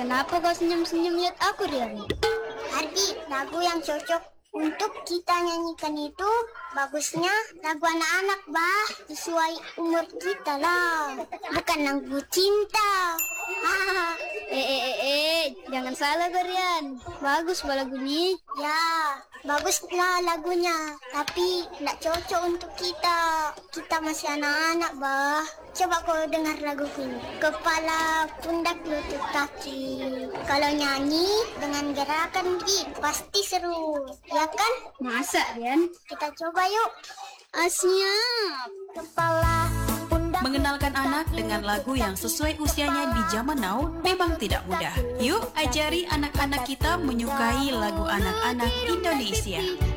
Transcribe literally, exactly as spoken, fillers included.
Kenapa kau senyum-senyum lihat aku, Rian? Ardi, lagu yang cocok untuk kita nyanyikan itu bagusnya lagu anak-anak, bah. Sesuai umur kita lah. Bukan lagu cinta. Hahaha. Eh, eh, eh, eh, jangan salah, Rian. Bagus bah lagunya. Ya, baguslah lagunya. Tapi tidak cocok untuk kita. Kita masih anak-anak, bah. Coba kau dengar laguku ini. Kepala, pundak, lutut, kaki. Kalau nyanyi dengan gerakan begitu pasti seru, ya kan? Masa, Rian? Kita coba yuk. Siap. Kepala, pundak. Mengenalkan anak dengan lagu yang sesuai usianya di zaman now memang tidak mudah. Yuk ajari anak-anak kita menyukai lagu anak-anak Indonesia.